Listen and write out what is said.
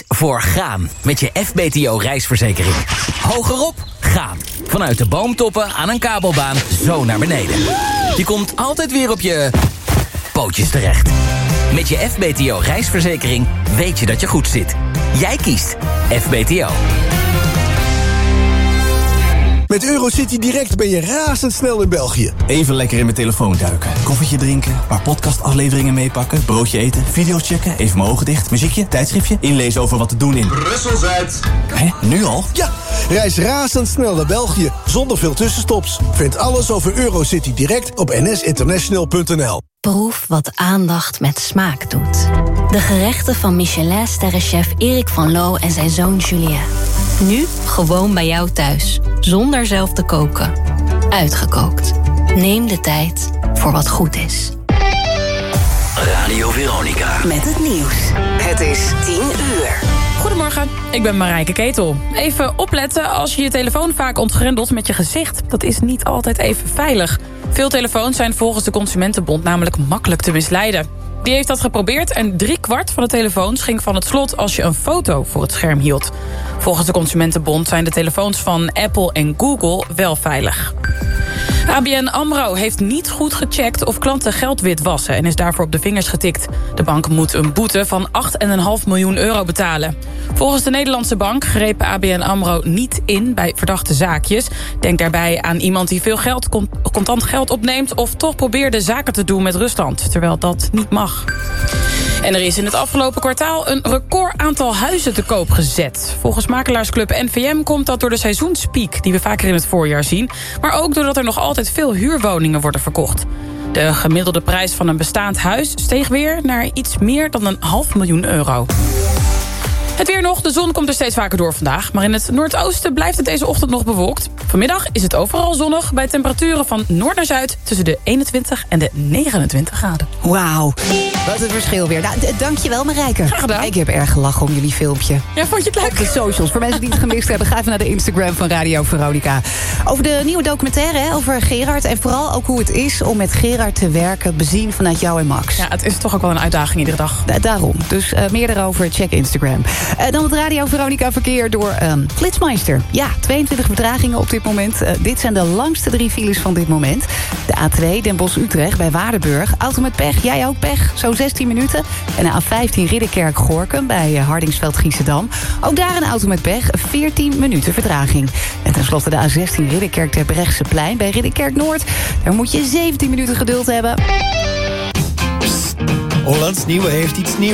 kies voor gaan met je FBTO reisverzekering. Hogerop, gaan. Vanuit de boomtoppen aan een kabelbaan zo naar beneden. Je komt altijd weer op je pootjes terecht. Met je FBTO reisverzekering weet je dat je goed zit. Jij kiest FBTO. Met Eurocity Direct ben je razendsnel in België. Even lekker in mijn telefoon duiken. Koffietje drinken, een paar podcastafleveringen meepakken, broodje eten, video's checken, even mijn ogen dicht, muziekje, tijdschriftje, inlezen over wat te doen in Brussel-Zuid. Hé, nu al? Ja, reis razendsnel naar België, zonder veel tussenstops. Vind alles over Eurocity Direct op nsinternational.nl. Proef wat aandacht met smaak doet. De gerechten van Michelin-sterrenchef Erik van Loo en zijn zoon Julien. Nu gewoon bij jou thuis, zonder zelf te koken. Uitgekookt. Neem de tijd voor wat goed is. Radio Veronica. Met het nieuws. Het is 10 uur. Goedemorgen, ik ben Marijke Ketel. Even opletten als je je telefoon vaak ontgrendelt met je gezicht. Dat is niet altijd even veilig. Veel telefoons zijn volgens de Consumentenbond namelijk makkelijk te misleiden. Die heeft dat geprobeerd en 3/4 van de telefoons ging van het slot als je een foto voor het scherm hield. Volgens de Consumentenbond zijn de telefoons van Apple en Google wel veilig. ABN AMRO heeft niet goed gecheckt of klanten geld witwassen en is daarvoor op de vingers getikt. De bank moet een boete van 8,5 miljoen euro betalen. Volgens de Nederlandse bank greep ABN AMRO niet in bij verdachte zaakjes. Denk daarbij aan iemand die veel geld, contant geld opneemt of toch probeerde zaken te doen met Rusland, terwijl dat niet mag. En er is in het afgelopen kwartaal een record aantal huizen te koop gezet. Volgens makelaarsclub NVM komt dat door de seizoenspiek die we vaker in het voorjaar zien, maar ook doordat er nog altijd veel huurwoningen worden verkocht. De gemiddelde prijs van een bestaand huis steeg weer naar iets meer dan 500.000 euro. Het weer nog, de zon komt er steeds vaker door vandaag, maar in het noordoosten blijft het deze ochtend nog bewolkt. Vanmiddag is het overal zonnig bij temperaturen van noord naar zuid tussen de 21 en de 29 graden. Wauw, wat een verschil weer. Nou, dankjewel Marijke. Graag gedaan. Ik heb erg gelachen om jullie filmpje. Ja, vond je het leuk? Op de socials. Voor mensen die het gemist hebben, ga even naar de Instagram van Radio Veronica. Over de nieuwe documentaire, hè, over Gerard. En vooral ook hoe het is om met Gerard te werken, bezien vanuit jou en Max. Ja, het is toch ook wel een uitdaging iedere dag. Daarom. Dus meer daarover, check Instagram. Dan het Radio Veronica verkeer door Flitsmeister. Ja, 22 vertragingen op dit moment. Dit zijn de langste 3 files van dit moment. De A2 Den Bosch-Utrecht bij Waardenburg. Auto met pech, jij ook pech, zo'n 16 minuten. En de A15 Ridderkerk-Gorkum bij Hardingsveld-Giessendam. Ook daar een auto met pech, 14 minuten vertraging. En tenslotte de A16 Ridderkerk-Terbrechtseplein bij Ridderkerk-Noord. Daar moet je 17 minuten geduld hebben. Hollands Nieuwe heeft iets nieuws.